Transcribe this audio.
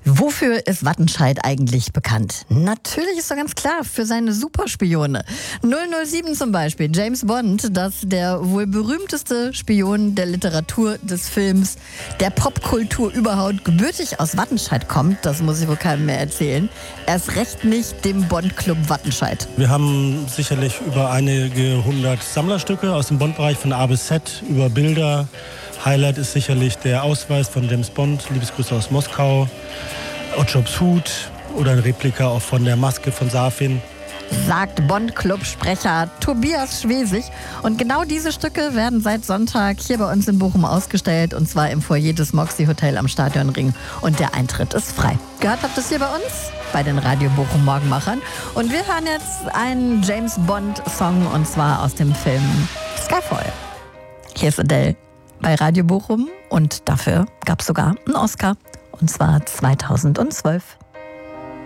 Wofür ist Wattenscheid eigentlich bekannt? Natürlich ist doch ganz klar, für seine Superspione. 007 zum Beispiel, James Bond, das der wohl berühmteste Spion der Literatur, des Films, der Popkultur überhaupt, gebürtig aus Wattenscheid kommt, das muss ich wohl keinem mehr erzählen. Erst recht nicht dem Bond-Club Wattenscheid. Wir haben sicherlich über einige 100 Sammlerstücke aus dem Bond-Bereich von A bis Z, über Bilder. Highlight ist sicherlich der Ausweis von James Bond, Liebesgrüße aus Moskau, Oddjobs Hut oder ein Replika auch von der Maske von Safin. Sagt Bond-Club-Sprecher Tobias Schwesig. Und genau diese Stücke werden seit Sonntag hier bei uns in Bochum ausgestellt. Und zwar im Foyer des Moxie Hotel am Stadionring. Und der Eintritt ist frei. Gehört habt ihr es hier bei uns? Bei den Radio Bochum Morgenmachern. Und wir hören jetzt einen James Bond-Song. Und zwar aus dem Film Skyfall. Hier ist Adele bei Radio Bochum. Und dafür gab es sogar einen Oscar. Und zwar 2012.